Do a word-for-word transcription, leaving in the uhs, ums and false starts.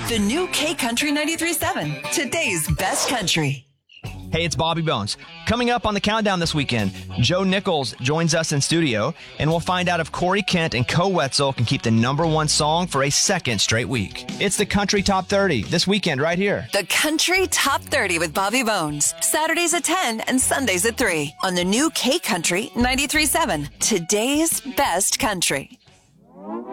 The new K Country ninety-three point seven, today's best country. Hey, it's Bobby Bones. Coming up on the countdown this weekend, Joe Nichols joins us in studio, and we'll find out if Corey Kent and Co Wetzel can keep the number one song for a second straight week. It's the Country Top thirty this weekend right here. The Country Top thirty with Bobby Bones. Saturdays at ten and Sundays at three on the new K Country ninety-three point seven, today's best country.